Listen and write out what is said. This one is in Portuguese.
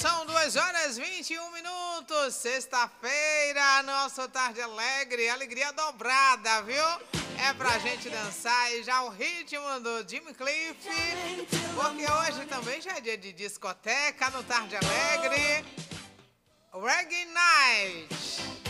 São 2h21. Sexta-feira, nosso Tarde Alegre, alegria dobrada, viu? É pra gente dançar e já o ritmo do Jimmy Cliff, porque hoje também já é dia de discoteca no Tarde Alegre. Reggae Night.